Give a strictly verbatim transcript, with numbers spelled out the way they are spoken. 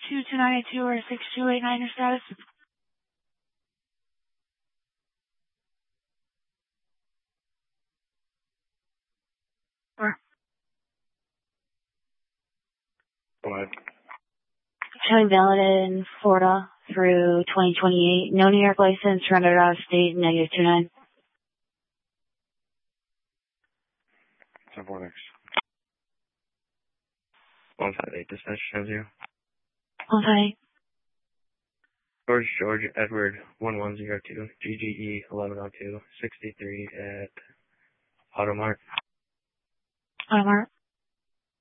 two two nine eight two or six two eight nine, your status? Or What? Showing valid in Florida through twenty twenty-eight. No New York license, rendered out of state, negative two nine. ten four next. one five eight, dispatch, ten zero. one five eight. George George Edward one one zero two, G G E eleven oh two, sixty-three at Automart. Automart.